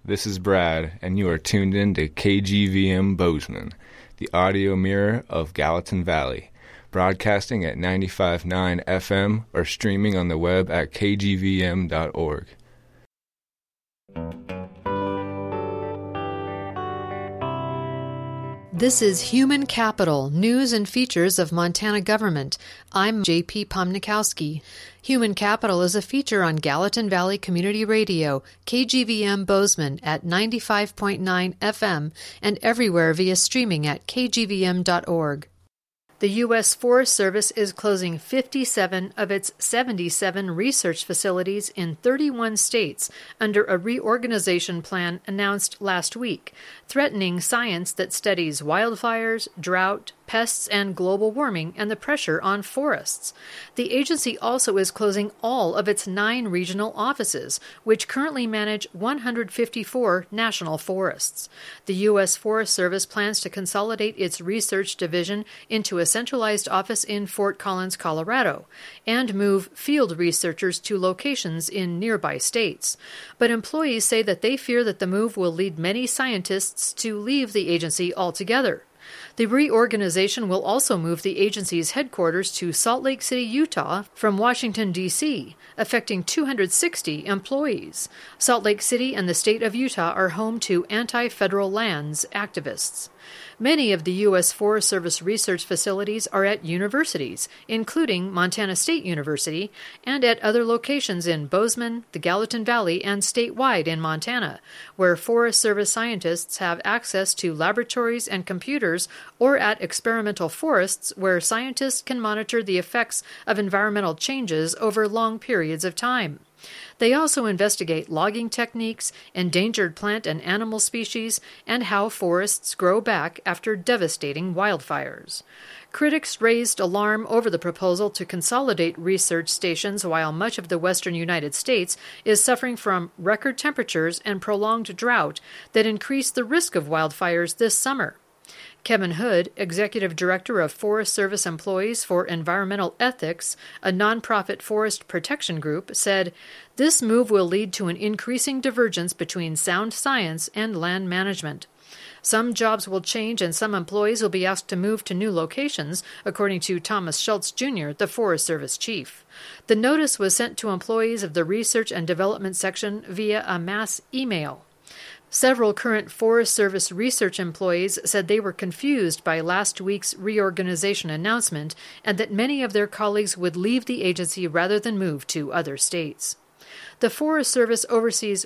This is Brad, and you are tuned in to KGVM Bozeman, the audio mirror of Gallatin Valley, broadcasting at 95.9 FM or streaming on the web at kgvm.org. This is Human Capital, News and Features of Montana Government. I'm J.P. Pomnikowski. Human Capital is a feature on Gallatin Valley Community Radio, KGVM Bozeman at 95.9 FM and everywhere via streaming at kgvm.org. The U.S. Forest Service is closing 57 of its 77 research facilities in 31 states under a reorganization plan announced last week, threatening science that studies wildfires, drought, pests, and global warming and the pressure on forests. The agency also is closing all of its 9 regional offices, which currently manage 154 national forests. The U.S. Forest Service plans to consolidate its research division into a centralized office in Fort Collins, Colorado, and move field researchers to locations in nearby states. But employees say that they fear that the move will lead many scientists to leave the agency altogether. The reorganization will also move the agency's headquarters to Salt Lake City, Utah, from Washington, D.C., affecting 260 employees. Salt Lake City and the state of Utah are home to anti-federal lands activists. Many of the U.S. Forest Service research facilities are at universities, including Montana State University, and at other locations in Bozeman, the Gallatin Valley, and statewide in Montana, where Forest Service scientists have access to laboratories and computers, or at experimental forests where scientists can monitor the effects of environmental changes over long periods of time. They also investigate logging techniques, endangered plant and animal species, and how forests grow back after devastating wildfires. Critics raised alarm over the proposal to consolidate research stations while much of the western United States is suffering from record temperatures and prolonged drought that increase the risk of wildfires this summer. Kevin Hood, Executive Director of Forest Service Employees for Environmental Ethics, a nonprofit forest protection group, said, "This move will lead to an increasing divergence between sound science and land management. Some jobs will change and some employees will be asked to move to new locations," according to Thomas Schultz, Jr., the Forest Service chief. The notice was sent to employees of the Research and Development section via a mass email. Several current Forest Service research employees said they were confused by last week's reorganization announcement and that many of their colleagues would leave the agency rather than move to other states. The Forest Service oversees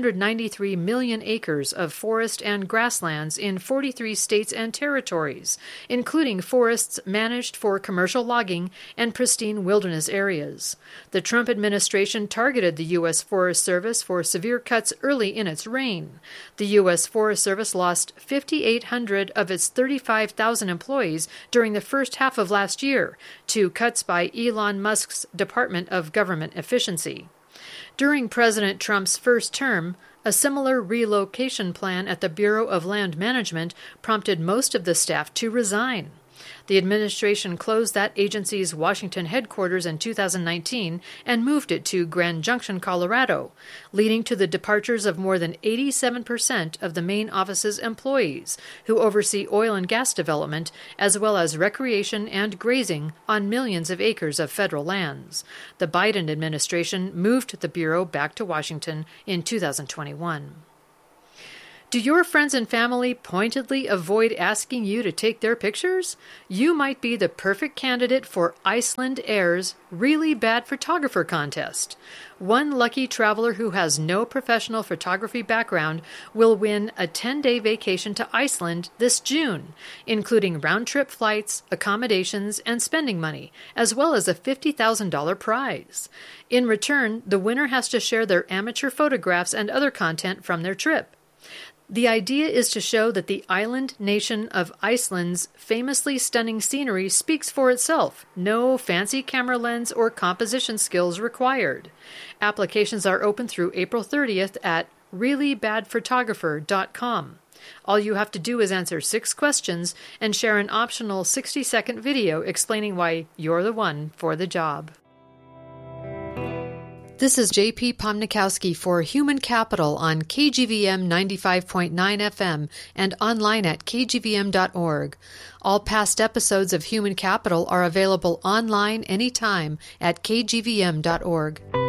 193 million acres of forest and grasslands in 43 states and territories, including forests managed for commercial logging and pristine wilderness areas. The Trump administration targeted the U.S. Forest Service for severe cuts early in its reign. The U.S. Forest Service lost 5,800 of its 35,000 employees during the first half of last year to cuts by Elon Musk's Department of Government Efficiency. During President Trump's first term, a similar relocation plan at the Bureau of Land Management prompted most of the staff to resign. The administration closed that agency's Washington headquarters in 2019 and moved it to Grand Junction, Colorado, leading to the departures of more than 87% of the main office's employees, who oversee oil and gas development, as well as recreation and grazing on millions of acres of federal lands. The Biden administration moved the Bureau back to Washington in 2021. Do your friends and family pointedly avoid asking you to take their pictures? You might be the perfect candidate for Iceland Air's Really Bad Photographer contest. One lucky traveler who has no professional photography background will win a 10-day vacation to Iceland this June, including round-trip flights, accommodations, and spending money, as well as a $50,000 prize. In return, the winner has to share their amateur photographs and other content from their trip. The idea is to show that the island nation of Iceland's famously stunning scenery speaks for itself. No fancy camera lens or composition skills required. Applications are open through April 30th at reallybadphotographer.com. All you have to do is answer 6 questions and share an optional 60-second video explaining why you're the one for the job. This is J.P. Pomnikowski for Human Capital on KGVM 95.9 FM and online at kgvm.org. All past episodes of Human Capital are available online anytime at kgvm.org.